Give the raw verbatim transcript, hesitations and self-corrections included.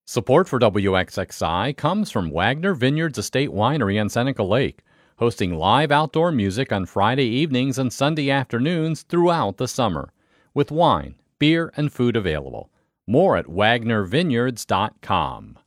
Support for W X X I comes from Wagner Vineyards Estate Winery on Seneca Lake, hosting live outdoor music on Friday evenings and Sunday afternoons throughout the summer, with wine, beer, and food available. More at wagner vineyards dot com.